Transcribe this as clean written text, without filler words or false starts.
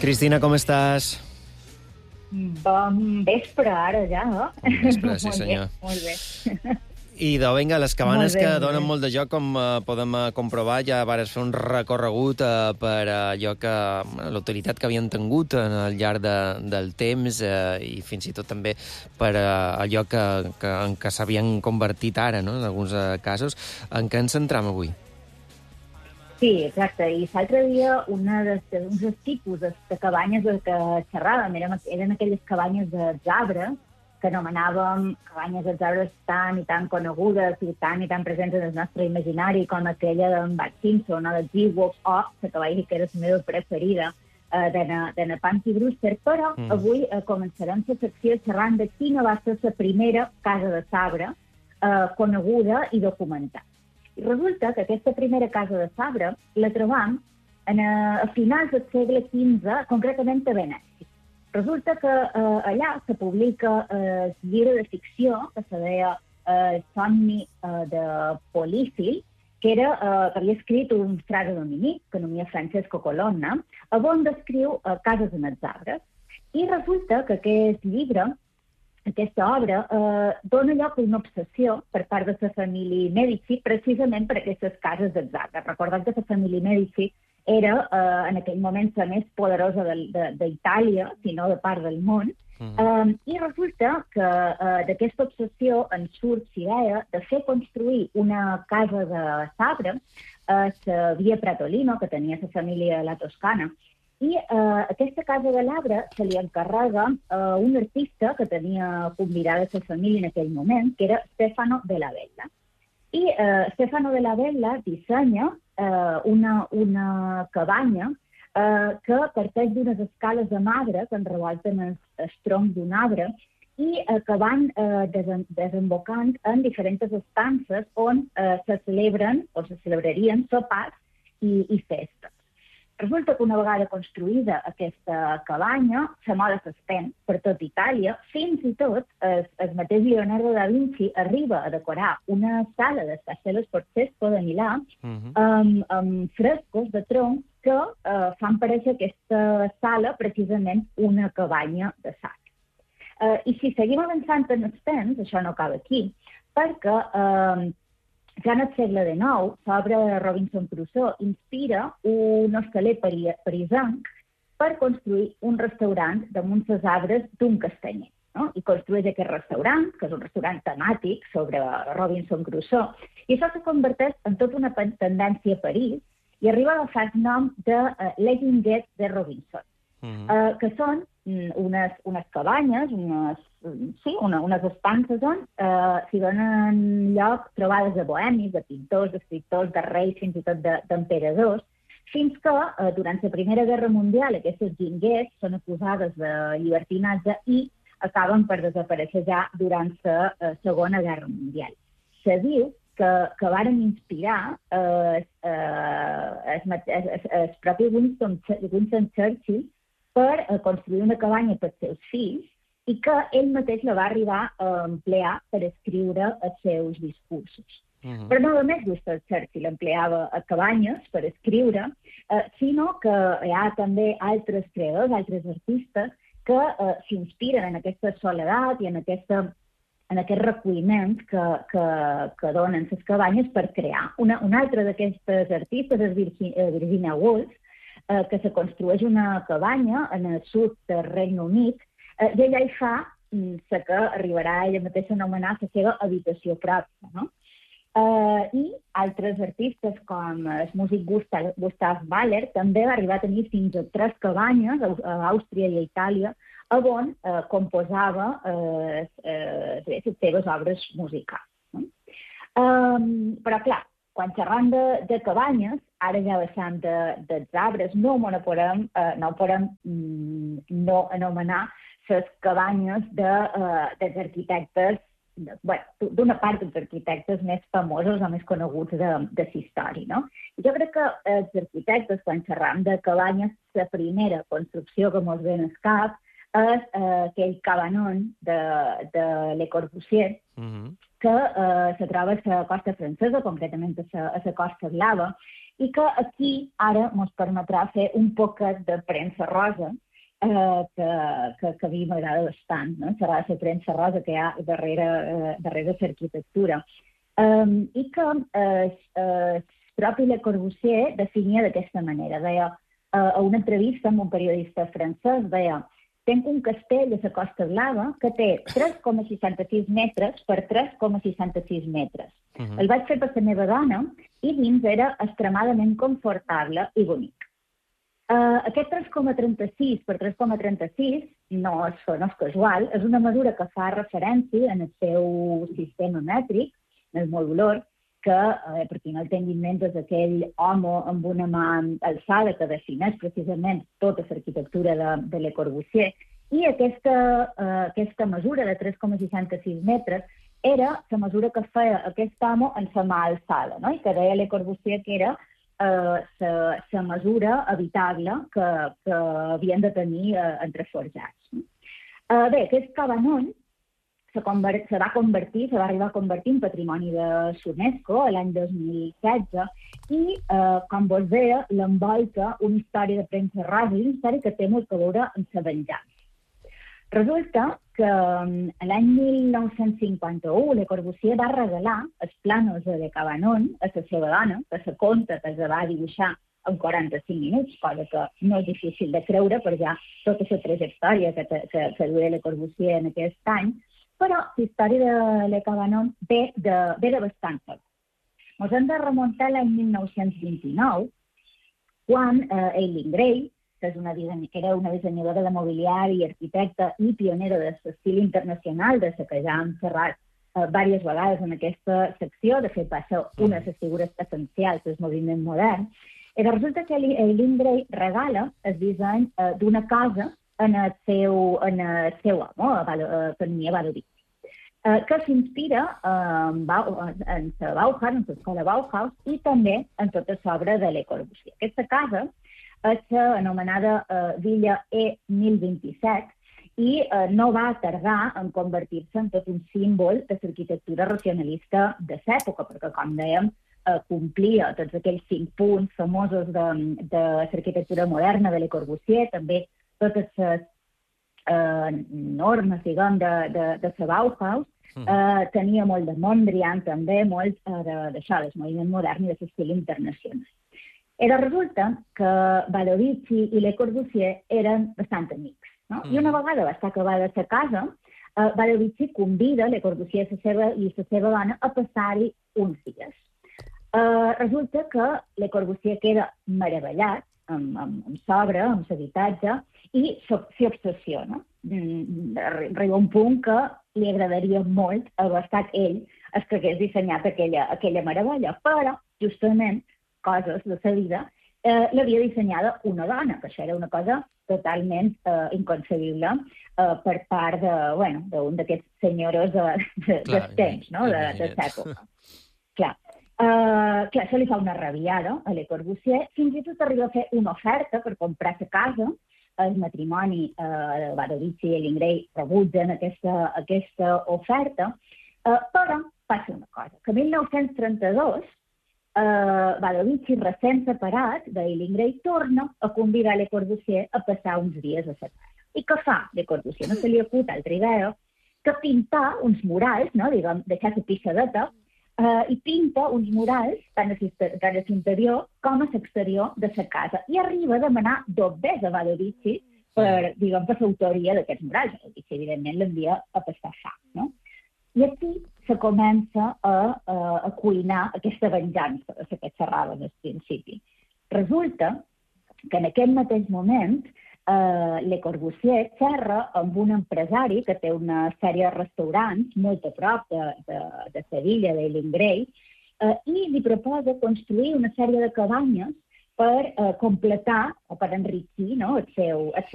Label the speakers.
Speaker 1: Cristina, com estàs?
Speaker 2: Bon vespre, ara ja, no?
Speaker 1: Bon vespre, sí senyor.
Speaker 2: Molt bé.
Speaker 1: I vinga, les cabanes
Speaker 2: Molt bé,
Speaker 1: que
Speaker 2: molt
Speaker 1: donen
Speaker 2: bé.
Speaker 1: molt de joc, com podem comprovar, ja vares fer un recorregut per allò que l'autoritat que havien tingut al llarg del temps i fins i tot també per allò en què s'havien convertit ara, no?, en alguns casos. En què ens centram avui?
Speaker 2: Sí, exacte. I l'altre dia, un dels tipus de cabanyes de què xerràvem eren aquelles cabanyes dels arbres, que anomenàvem cabanyes dels arbres tan i tan conegudes i tan presents en el nostre imaginari, com aquella d'en Bart Simpson o de G-Wolf, o la que vaig dir que era la meva preferida, de na Punky Brewster, però avui començarem la secció xerrant de quina va ser la primera casa de sabre coneguda i documentada. I resulta que aquesta primera casa de sabre la trobam a finals del segle XV, concretament a Venècia. Resulta que allà se publica el llibre de ficció que se deia El somni de Polífil, que havia escrit un frare dominic, que anomia Francesco Colonna, on descriu cases en els arbres. I resulta que aquest llibre, aquesta obra, dona lloc a una obsessió per part de la família Medici precisament per aquestes cases dels arbres. Recordem que la família Medici era en aquell moment la més poderosa d'Itàlia, si no de part del món, i resulta que d'aquesta obsessió en surt l'idea de fer construir una casa de sabre a la via Pratolino, que tenia la família de la Toscana, i aquesta casa de l'arbre se li encarrega a un artista que tenia convidada la família en aquell moment, que era Stefano della Bella. I Stefano della Bella dissenya una cabanya que parteix d'unes escales de marbre que enrevolten el tronc d'un arbre i que van desembocant en diferents estances on se celebren o se celebrarien sopars i festes. Resulta que una vegada construïda aquesta cabanya, la moda s'estén per tot Itàlia, fins i tot el mateix Leonardo da Vinci arriba a decorar una sala de Castello Sforzesco de Milà amb frescos de tronc que fan parèixer aquesta sala precisament una cabanya de sac. I si seguim avançant en els temps, això no acaba aquí, perquè ja en el segle XIX, l'obra de Robinson Crusoe inspira un hostaler parisenc per construir un restaurant damunt els arbres d'un castanyer. No? I construeix aquest restaurant, que és un restaurant temàtic sobre Robinson Crusoe, i això se converteix en tota una tendència a París i arriba a agafar el nom de Legginget de Robinson, que són unes cabanyes, unes estances on s'hi donen lloc trobades de bohemis, de pintors, d'escriptors, de reis, fins i tot d'emperadors, fins que durant la Primera Guerra Mundial aquestes guinguets són acusades de llibertinatge i acaben per desaparèixer ja durant la Segona Guerra Mundial. Se diu que varen inspirar el propi Winston Churchill per construir una cabanya per als seus fills i que ell mateix la va arribar a emplear per escriure els seus discursos. Però no només Winston Churchill empleava cabanyes per escriure, sinó que hi ha també altres creadors, altres artistes, que s'inspiren en aquesta soledat i en aquest recolliment que donen les cabanyes per crear. Una altra d'aquestes artistes és Virginia Woolf, que se construeix una cabanya en el sud del Regne Unit i ella hi fa la que arribarà ella mateixa a anomenar la seva habitació pròpia. No? I altres artistes com el músic Gustav Mahler també va arribar a tenir fins a 3 cabanyes a Àustria i a Itàlia on composava les seves obres musicals. No? Però clar, quan xerram de cabanyes, ara ja baixant dels arbres, no podem no anomenar les cabanyes dels arquitectes, d'una part dels arquitectes més famosos o més coneguts de la història. No? Jo crec que els arquitectes, quan xerram de cabanyes, la primera construcció que ens ve al cap és aquell cabanon de Le Corbusier, que se troba a la costa francesa, concretament a la costa eslava, i que aquí ara ens permetrà fer un poquet de premsa rosa, que a mi m'agrada bastant, no? Xerrar de premsa rosa que hi ha darrere l'arquitectura. I que propi Le Corbusier definia d'aquesta manera. Deia, a una entrevista amb un periodista francès, deia: tenc un castell a la Costa Blava que té 3,66 metres per 3,66 metres. El vaig fer per la meva dona i dins era extremadament confortable i bonic. Aquest 3,36 per 3,36 no és casual, és una mesura que fa referència en el seu sistema mètric, en el modulor, que, per qui no el tingui en ment, és aquell home amb una mà alçada que defineix precisament tota l'arquitectura de Le Corbusier. I aquesta mesura de 3,66 metres era la mesura que feia aquest home en la mà alçada, no? I que deia Le Corbusier que era la mesura habitable que havien de tenir entre forjats. Bé, aquest cabanon se va arribar a convertir en patrimoni de l'UNESCO l'any 2016 i, com vos deia, l'envolta una història de premsa rosa i una història que té molt a veure amb la venjança. Resulta que l'any 1951 Le Corbusier va regalar els plànols de Cabanon a la seva dona, que se conta que els va dibuixar en 45 minuts, cosa que no és difícil de creure per ja tota la trajectòria que duia Le Corbusier en aquest any. Però la història de Le Cabanon ve de bastant poc. Ens hem de remuntar l'any 1929, quan Eileen Gray, que era una dissenyadora de mobiliari, arquitecta i pionera de l'estil internacional, de la que ja hem xerrat diverses vegades en aquesta secció, de fet va ser una de les figures essencials del moviment modern, i resulta que Eileen Gray regala el disseny d'una casa en el seu home, a Valladolid, que s'inspira en la Bauhaus, en l'escola Bauhaus, i també en tota l'obra de Le Corbusier. Aquesta casa és anomenada Villa E1027 i no va tardar en convertir-se en tot un símbol de l'arquitectura racionalista de l'època, perquè, com dèiem, complia tots aquells 5 punts famosos de l'arquitectura moderna de Le Corbusier, també totes les normes, diguem, de la Bauhaus. Tenia molt de Mondrian, també, molt d'això, del moviment modern i de l'estil internacional. I resulta que Vadovici i Le Corbusier eren bastant amics, no? I una vegada va estar acabada la casa, Vadovici convida Le Corbusier i la seva dona a passar-hi uns dies. Resulta que Le Corbusier queda meravellat amb l'obra, amb l'habitatge, i s'hi obsessiona. Arriba un punt que li agradaria molt haver estat ell el que hagués dissenyat aquella meravella, però, justament, coses de la vida, l'havia dissenyada una dona, que això era una cosa totalment inconcebible per part d'un d'aquests senyors dels temps, no?, de l'època. Clar, això li fa una rabiada a Le Corbusier, fins i tot arriba a fer una oferta per comprar la casa. El matrimoni de Vadovici i Eileen Gray rebutgen aquesta oferta, però passa una cosa, que en 1932 Vadovici, recent separat d'Eileen Gray, torna a convidar Le Corbusier a passar uns dies a la casa. I què fa Le Corbusier? No se li acut altra idea que pintar uns murals, no, diguem, deixar la pixadeta, i pinta uns murals tant a l'interior com a l'exterior de la casa. I arriba a demanar dobbers a Vadovici per l'autoria d'aquests murals. Vadovici, evidentment, l'envia a pastar fam, no? I aquí se comença a cuinar aquesta venjança de la que xerraven al principi. Resulta que en aquest mateix moment Le Corbusier xerra amb un empresari que té una sèrie de restaurants molt a prop de Sevilla, d'Eileen Gray, i li proposa construir una sèrie de cabanyes per completar o per enriquir, no, el seu